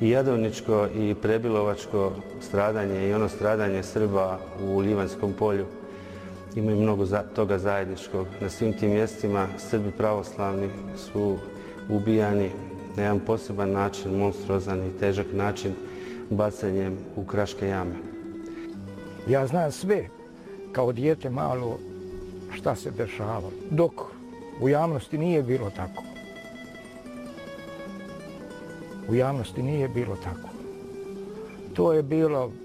i jadovničko i prebilovačko stradanje i ono stradanje Srba u Livanjskom polju imaju mnogo toga zajedničkog. Na svim tim mjestima Srbi pravoslavni su ubijani na jedan poseban način, monstruozan i težak način, bacanjem u kraške jame. Ja znam sve, kao dijete malo, šta se dešavalo, dok u javnosti nije bilo tako. U javnosti nije bilo tako. To je bilo